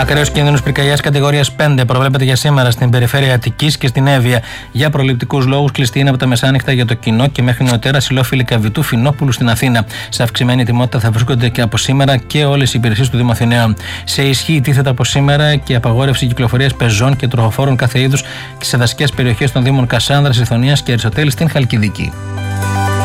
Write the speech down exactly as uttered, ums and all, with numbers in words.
Ακραίος κίνδυνος πυρκαγιάς κατηγορίας πέντε προβλέπεται για σήμερα στην περιφέρεια Αττικής και στην Εύβοια. Για προληπτικούς λόγους κλειστή είναι από τα μεσάνυχτα για το κοινό και μέχρι νεοτέρα Σιλόφυλλη Καβητού Φινόπουλου στην Αθήνα. Σε αυξημένη ετοιμότητα θα βρίσκονται και από σήμερα και όλες οι υπηρεσίες του Δήμου Αθηναίων. Σε ισχύ τίθεται από σήμερα και απαγόρευση κυκλοφορίας πεζών και τροχοφόρων κάθε είδους και σε δασικές περιοχές των Δήμων Κασάνδρας, Ιθωνίας και Αριστοτέλη στην Χαλκιδική.